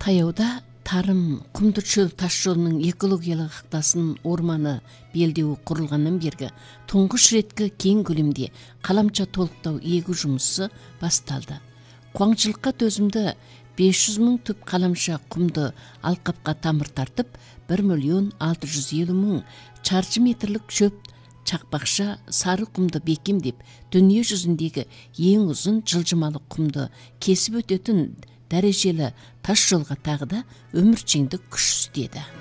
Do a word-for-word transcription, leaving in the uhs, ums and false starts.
Таяуда тарым құмды чөл таш жолының экологиялық ықтасын орманы белдеуі құрылғаннан бергі тұңғыш реткі кең көлемде қаламча толықтау егу жұмысы басталды. Қуаңшылыққа төзімді бес жүз мың түп қаламша құмды алқапқа тамыр тартып, бір миллион алты жүз елу мың шаршы метрлік шөп чақпақша сары құмды бекемдеп, дүние жүзіндегі ең ұзын жылжымалы құмды кесіп өтетін дәрежелі тас жолға тағы да өміршеңдік күш істеді.